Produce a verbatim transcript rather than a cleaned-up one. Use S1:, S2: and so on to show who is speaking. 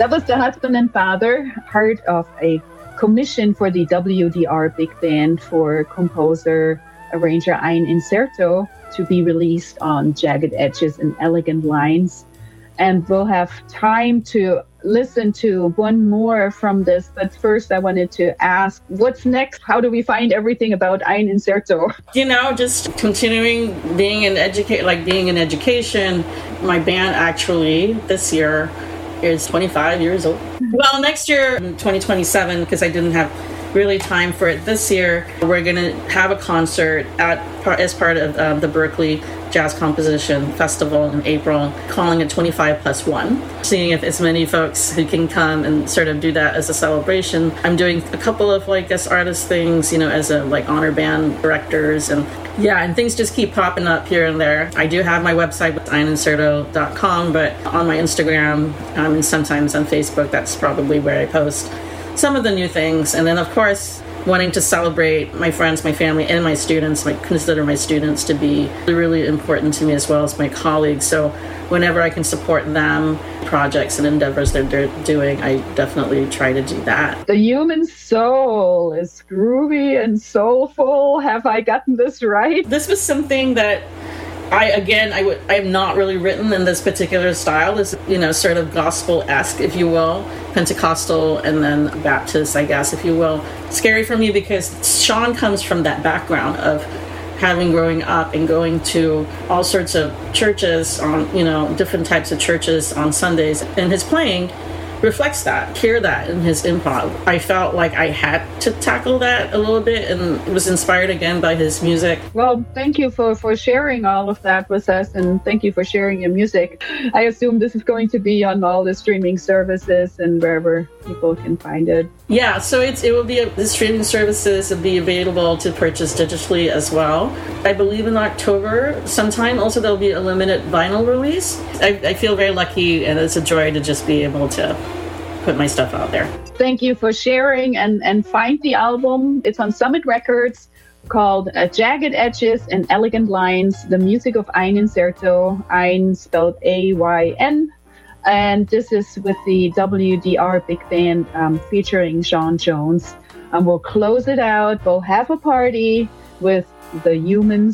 S1: That was the husband and father, part of a commission for the W D R Big Band for composer, arranger Ein Incerto to be released on Jagged Edges and Elegant Lines. And we'll have time to listen to one more from this. But first, I wanted to ask, what's next? How do we find everything about Ein Incerto?
S2: You know, just continuing being in educate, like being in education. My band actually this year is twenty-five years old. Well, next year, twenty twenty-seven, because I didn't have really time for it this year, we're going to have a concert at as part of um, the Berklee Jazz Composition Festival in April, calling it twenty-five plus one, seeing if as many folks who can come and sort of do that as a celebration. I'm doing a couple of like guest artist things, you know, as a like honor band directors, and yeah, and things just keep popping up here and there. I do have my website with ein incerto dot com, but on my Instagram um, and sometimes on Facebook, that's probably where I post some of the new things. And then of course, wanting to celebrate my friends, my family, and my students. I consider my students to be really important to me as well as my colleagues. So whenever I can support them, projects and endeavors that they're doing, I definitely try to do that.
S1: The human soul is groovy and soulful. Have I gotten this right?
S2: This was something that I, again, I would, I have not really written in this particular style. This, you know, sort of gospel-esque, if you will, Pentecostal and then Baptist, I guess, if you will. Scary for me because Sean comes from that background of having growing up and going to all sorts of churches on, you know, different types of churches on Sundays, and his playing reflects that, hear that in his improv. I felt like I had to tackle that a little bit and was inspired again by his music.
S1: Well, thank you for, for sharing all of that with us, and thank you for sharing your music. I assume this is going to be on all the streaming services and wherever people can find it.
S2: Yeah, so it's it will be, a, the streaming services will be available to purchase digitally as well. I believe in October sometime. Also, there'll be a limited vinyl release. I, I feel very lucky, and it's a joy to just be able to put my stuff out there.
S1: Thank you for sharing, and, and find the album. It's on Summit Records, called uh, Jagged Edges and Elegant Lines, the music of Ein Incerto, Ein spelled A Y N. And this is with the W D R Big Band um, featuring Sean Jones. And we'll close it out. We'll have a party with the humans